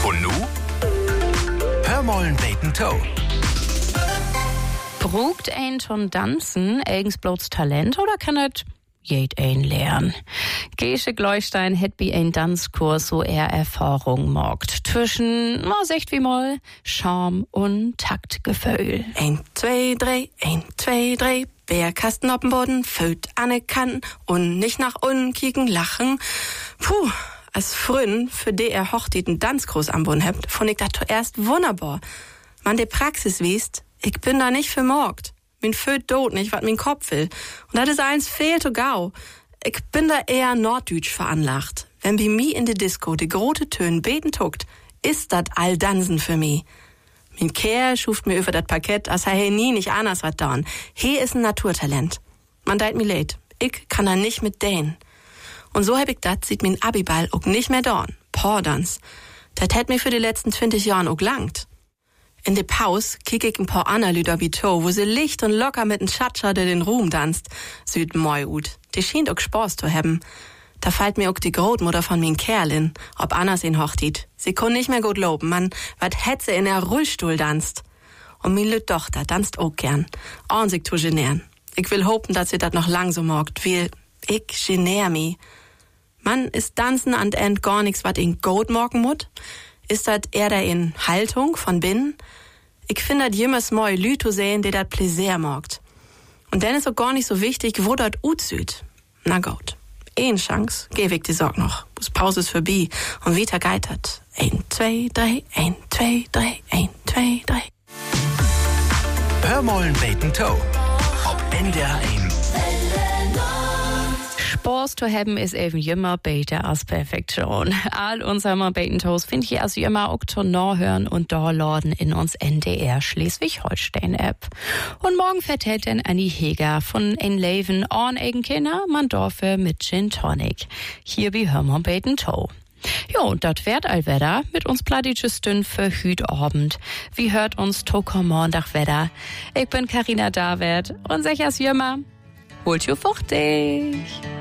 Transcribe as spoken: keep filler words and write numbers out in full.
Und nu? Hör mollen beten Toe. Brugt ein schon tanzen, eigens bloß Talent oder kann es jed ein lernen? Gesche Gleustein het bi ein Tanzkurs so er Erfahrung morgt. Zwischen, ma secht wie mal, Charme und Taktgefühl. Ein, zwei, drei, ein, zwei, drei. Bärkasten auf dem Boden, Föt an den Kanten und nicht nach unten kicken, lachen. Puh, als Frün, für die er hochtiten Tanzkurs am Boden habt, fand ich das zuerst wunderbar. Man de Praxis wiest, ich bin da nicht vermorgt. Min Föt dot nicht, wat min Kopf will. Und das ist eins fehlt to gau. Ich bin da eher norddeutsch veranlagt. Wenn bi mi in de Disco de grote Tönen beten tuckt, ist dat all Dansen für mi. Min Kerl schuft mir über dat Parkett, als he nie nicht anders wat dorn. He is ein Naturtalent. Man deit mi leid. Ich kann da nicht mit dänen. Und so hab ich dat, sieht min Abiball auch nicht mehr dorn. Pordans. Dat hätt mir für die letzten zwanzig Jahren auch langt. In de Paus kick ich ein paar ander Lüder wie to, wo sie licht und locker mit n Schatscher, der den Ruhm tanzt. Süd moi ut. Die schient auch Spaß zu haben. Da fällt mir auch die Großmutter von min Kerlin, ob Annas in hochtit. Sie kon nicht mehr gut loben, man, wat hätt sie in der Rollstuhl tanzt. Und min lüt Tochter tanzt auch gern. Und sich zu genären. Ich will hopen, dass sie dat noch lang so morgt, weil ich genär mi. Man, ist tanzen an end gar nix, wat in gut morgen mut? Ist dat eher da in Haltung von binnen? Ich find dat jemals moi Lü zu sehen, die dat Pläsier morgt. Und dann ist auch gar nicht so wichtig, wo dat ut süd. Na gut. Ein Chance, geh ich die Sorg noch. Bis Pause ist vorbei und wieder geitert. Ein, zwei, drei, ein, zwei, drei, ein, zwei, drei. Hör mollen beten Toe. Ob N D R eins. Spaß zu haben ist eben immer besser als Perfektion. All unsere Beten-Toes findet ihr also immer auch zu nachhören und downloaden in uns N D R Schleswig-Holstein-App. Und morgen vertellt dann Annie Heger von ein Leben an eigen Kinder, man Dorfe mit Gin Tonic. Hier wie Hörmer Beten-Toe. Jo, und dat werd allwetter mit uns plattitsches Dünn für Hütabend. Wie hört uns Toko Montag Wetter? Ich bin Carina David und sech as jümmer. Holt ju fuchtig!